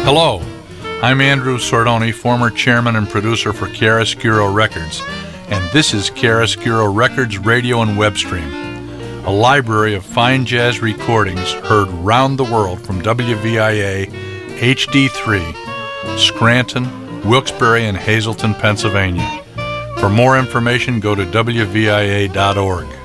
Hello, I'm Andrew Sordoni, former chairman and producer for Chiaroscuro Records, and this is Chiaroscuro Records Radio and Web Stream, a library of fine jazz recordings heard round the world from WVIA HD3, Scranton, Wilkes-Barre, and Hazleton, Pennsylvania. For more information, go to WVIA.org.